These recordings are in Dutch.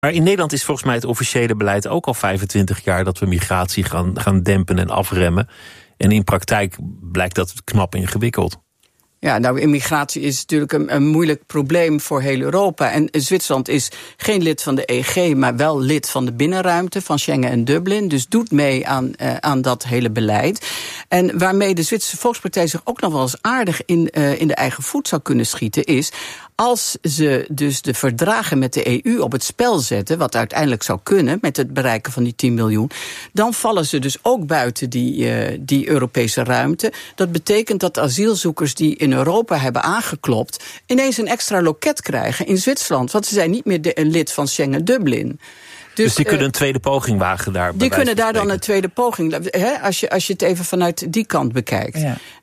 Maar in Nederland is volgens mij het officiële beleid ook al 25 jaar... dat we migratie gaan dempen en afremmen. En in praktijk blijkt dat knap ingewikkeld. Ja, nou, immigratie is natuurlijk een moeilijk probleem voor heel Europa. En Zwitserland is geen lid van de EG, maar wel lid van de binnenruimte van Schengen en Dublin. Dus doet mee aan dat hele beleid. En waarmee de Zwitserse Volkspartij zich ook nog wel eens aardig in de eigen voet zou kunnen schieten, is als ze dus de verdragen met de EU op het spel zetten, wat uiteindelijk zou kunnen met het bereiken van die 10 miljoen, dan vallen ze dus ook buiten die Europese ruimte. Dat betekent dat asielzoekers die in Europa hebben aangeklopt ineens een extra loket krijgen in Zwitserland, want ze zijn niet meer een lid van Schengen-Dublin. Dus die kunnen een tweede poging wagen daar. Die kunnen daar dan een tweede poging, als je het even vanuit die kant bekijkt.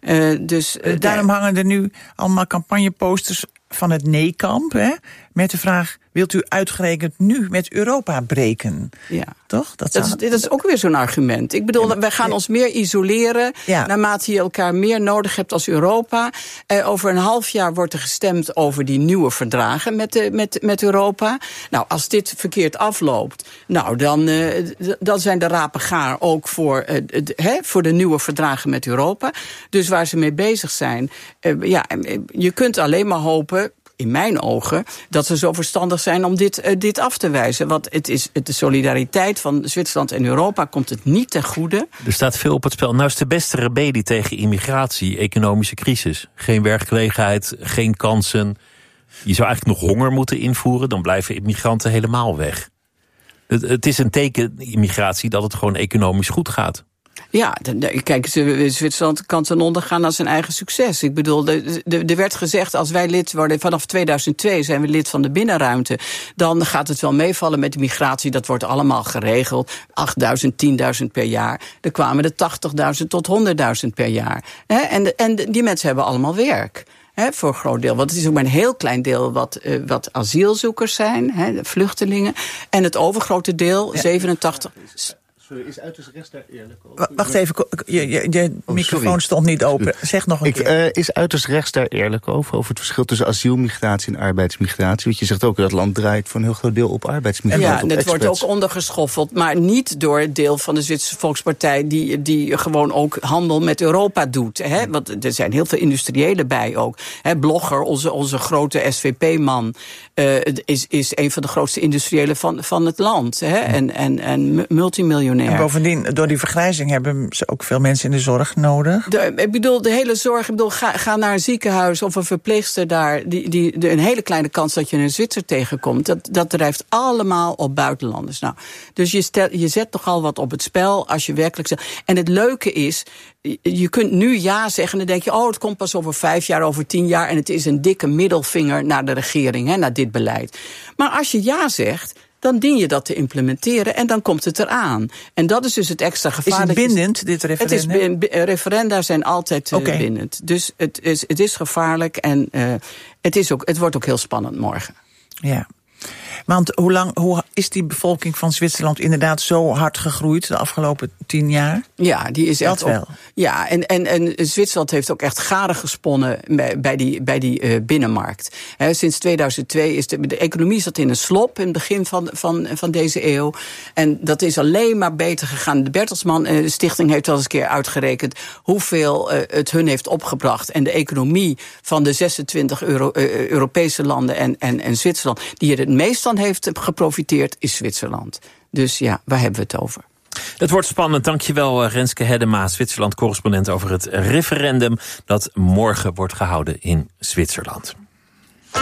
Ja. Daarom hangen er nu allemaal campagneposters van het nee-kamp, hè, met de vraag: wilt u uitgerekend nu met Europa breken? Ja. Toch? Dat is ook weer zo'n argument. Ik bedoel, wij gaan ons meer isoleren, naarmate je elkaar meer nodig hebt als Europa. Over een half jaar wordt er gestemd over die nieuwe verdragen met Europa. Nou, als dit verkeerd afloopt, nou, dan zijn de rapen gaar ook voor de nieuwe verdragen met Europa. Dus waar ze mee bezig zijn, je kunt alleen maar hopen, in mijn ogen, dat ze zo verstandig zijn om dit af te wijzen. Want de solidariteit van Zwitserland en Europa komt het niet ten goede. Er staat veel op het spel. Nou is de beste remedie tegen immigratie economische crisis. Geen werkgelegenheid, geen kansen. Je zou eigenlijk nog honger moeten invoeren, dan blijven immigranten helemaal weg. Het is een teken, immigratie, dat het gewoon economisch goed gaat. Ja, kijk, Zwitserland kan ten onder gaan aan zijn eigen succes. Ik bedoel, er werd gezegd, als wij lid worden, vanaf 2002 zijn we lid van de binnenruimte, dan gaat het wel meevallen met de migratie. Dat wordt allemaal geregeld. 8.000, 10.000 per jaar. Er kwamen er 80.000 tot 100.000 per jaar. En die mensen hebben allemaal werk. Voor een groot deel. Want het is ook maar een heel klein deel wat asielzoekers zijn, de vluchtelingen. En het overgrote deel, 87... Sorry, is uiterst rechts daar eerlijk over? Wacht even, je microfoon stond niet open. Zeg nog een keer. Is uiterst rechts daar eerlijk over het verschil tussen asielmigratie en arbeidsmigratie? Want je zegt ook dat het land draait voor een heel groot deel op arbeidsmigratie. Ja, en het wordt ook ondergeschoffeld, maar niet door het deel van de Zwitserse Volkspartij die gewoon ook handel met Europa doet. Want er zijn heel veel industriëlen bij ook. Blogger, onze grote SVP-man, is een van de grootste industriëlen van het land. En multimiljonair. En bovendien, door die vergrijzing hebben ze ook veel mensen in de zorg nodig. Ik bedoel, de hele zorg. Ga naar een ziekenhuis of een verpleegster daar. Een hele kleine kans dat je een Zwitser tegenkomt. Dat drijft allemaal op buitenlanders. Nou, dus je zet nogal wat op het spel als je werkelijk zegt. En het leuke is, je kunt nu ja zeggen en dan denk je, het komt pas over 5 jaar, over 10 jaar. En het is een dikke middelvinger naar de regering, naar dit beleid. Maar als je ja zegt, dan dien je dat te implementeren en dan komt het eraan. En dat is dus het extra gevaar. Is het bindend, dit referendum? Referenda zijn altijd bindend. Dus het is gevaarlijk en het wordt ook heel spannend morgen. Ja. Want hoe is die bevolking van Zwitserland inderdaad zo hard gegroeid de afgelopen 10 jaar? Ja, die is echt wel. Ja, en Zwitserland heeft ook echt garen gesponnen bij die binnenmarkt. Sinds 2002 is de economie zat in een slop in het begin van deze eeuw. En dat is alleen maar beter gegaan. De Bertelsmann Stichting heeft wel eens een keer uitgerekend hoeveel het hun heeft opgebracht. En de economie van de 26 Europese landen en Zwitserland, die er het meest van heeft geprofiteerd, is Zwitserland. Dus ja, waar hebben we het over? Het wordt spannend. Dankjewel Renske Heddema, Zwitserland-correspondent over het referendum dat morgen wordt gehouden in Zwitserland.